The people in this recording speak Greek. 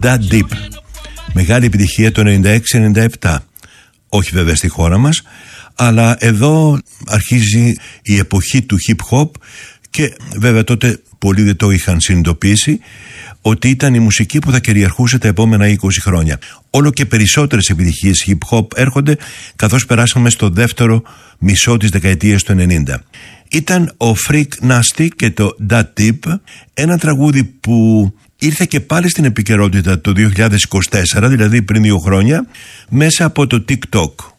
That Deep. Μεγάλη επιτυχία το 96-97. Όχι βέβαια στη χώρα μας, αλλά εδώ αρχίζει η εποχή του hip hop και βέβαια τότε πολλοί δεν το είχαν συνειδητοποιήσει ότι ήταν η μουσική που θα κυριαρχούσε τα επόμενα 20 χρόνια. Όλο και περισσότερες επιτυχίες hip hop έρχονται καθώς περάσαμε στο δεύτερο μισό της δεκαετίας του 90. Ήταν ο Freak Nasty και το That Deep, ένα τραγούδι που ήρθε και πάλι στην επικαιρότητα το 2024, δηλαδή πριν 2 χρόνια, μέσα από το TikTok.